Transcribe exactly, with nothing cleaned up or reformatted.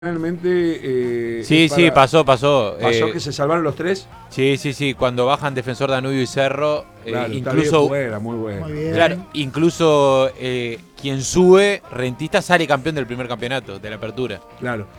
Realmente. Eh, Sí, para... sí, pasó, pasó. ¿Pasó eh, que se salvaron los tres? Sí, sí, sí. Cuando bajan Defensor Danubio y Cerro, eh, Claro, incluso. está bien, buena, muy buena. Muy bien. Claro, incluso eh, quien sube, Rentista, sale campeón del primer campeonato, de la apertura. Claro.